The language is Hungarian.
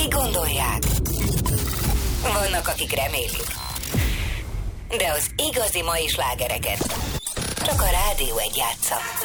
akik gondolják, vannak, akik remélik. De az igazi mai slágereket csak a Rádió 1 játsza.